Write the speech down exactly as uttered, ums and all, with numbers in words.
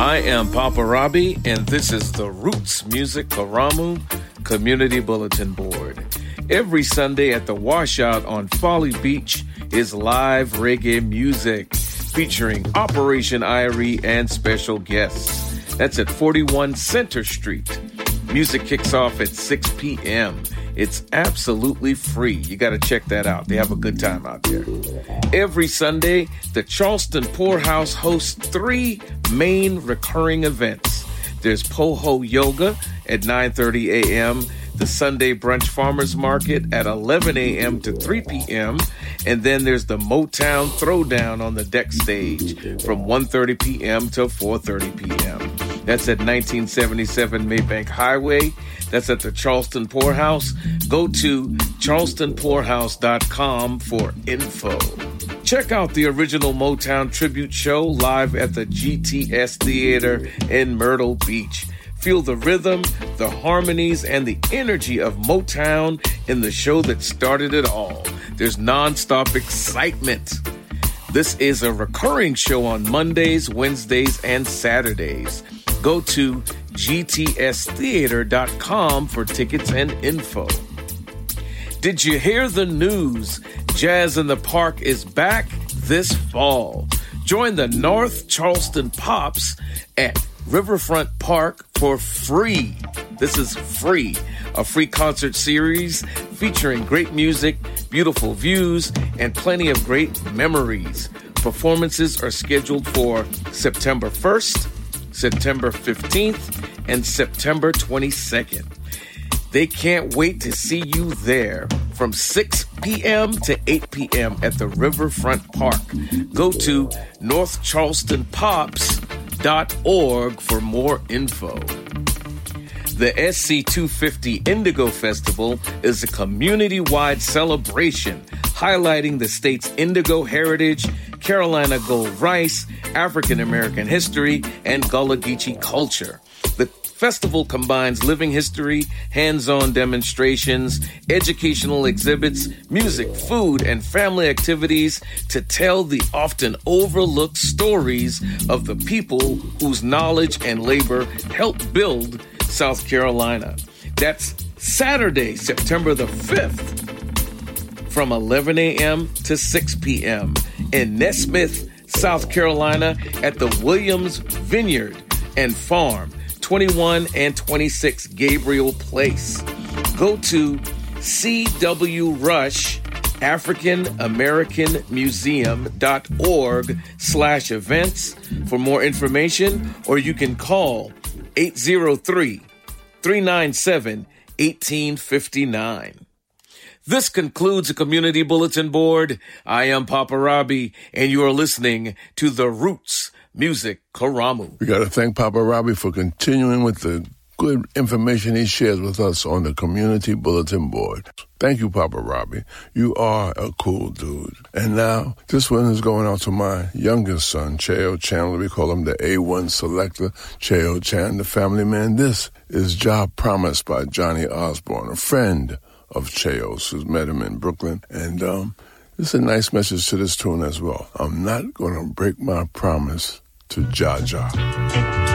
I am Papa Robbie, and this is the Roots Music Karamu Community Bulletin Board. Every Sunday at the Washout on Folly Beach is live reggae music featuring Operation Irie and special guests. That's at forty-one Center Street. Music kicks off at six p.m. It's absolutely free. You got to check that out. They have a good time out there. Every Sunday, the Charleston Poorhouse hosts three main recurring events. There's Poho Yoga at nine thirty a.m., the Sunday Brunch Farmers Market at eleven a.m. to three p.m., and then there's the Motown Throwdown on the deck stage from one thirty p.m. till four thirty p.m. That's at nineteen seventy-seven Maybank Highway. That's at the Charleston Poorhouse. Go to charleston poorhouse dot com for info. Check out the original Motown tribute show live at the G T S Theater in Myrtle Beach. Feel the rhythm, the harmonies, and the energy of Motown in the show that started it all. There's nonstop excitement. This is a recurring show on Mondays, Wednesdays, and Saturdays. Go to G T S theater dot com for tickets and info. Did you hear the news? Jazz in the Park is back this fall. Join the North Charleston Pops at Riverfront Park for free. This is free. A free concert series featuring great music, beautiful views, and plenty of great memories. Performances are scheduled for September first, September fifteenth, and September twenty-second. They can't wait to see you there from six p.m. to eight p.m. at the Riverfront Park. Go to north charleston pops dot org for more info. The S C two fifty Indigo Festival is a community-wide celebration highlighting the state's indigo heritage, Carolina Gold rice, African American history, and Gullah Geechee culture. The festival combines living history, hands-on demonstrations, educational exhibits, music, food, and family activities to tell the often overlooked stories of the people whose knowledge and labor helped build South Carolina. That's Saturday, September the fifth, from eleven a.m. to six p.m. in Nesmith, South Carolina at the Williams Vineyard and Farm, twenty-one and twenty-six Gabriel Place. Go to C W Rush African American Museum dot org slash events for more information, or you can call eight zero three, three nine seven, one eight five nine. This concludes the Community Bulletin Board. I am Papa Robbie, and you are listening to the Roots Music Karamu. We got to thank Papa Robbie for continuing with the good information he shares with us on the Community Bulletin Board. Thank you, Papa Robbie. You are a cool dude. And now, this one is going out to my youngest son, Cheo Chandler. We call him the A one selector, Cheo Chan, the family man. This is Job Promise by Johnny Osborne, a friend of Cheo's, who's met him in Brooklyn. And um, it's a nice message to this tune as well. I'm not going to break my promise to Jaja.